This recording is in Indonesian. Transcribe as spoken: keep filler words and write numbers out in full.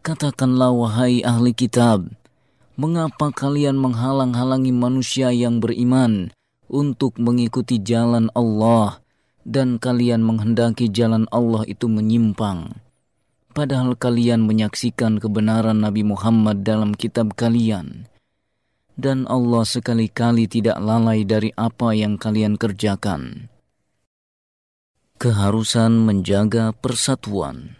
Katakanlah wahai ahli kitab, mengapa kalian menghalang-halangi manusia yang beriman untuk mengikuti jalan Allah, dan kalian menghendaki jalan Allah itu menyimpang? Padahal kalian menyaksikan kebenaran Nabi Muhammad dalam kitab kalian. Dan Allah sekali-kali tidak lalai dari apa yang kalian kerjakan. Keharusan menjaga persatuan.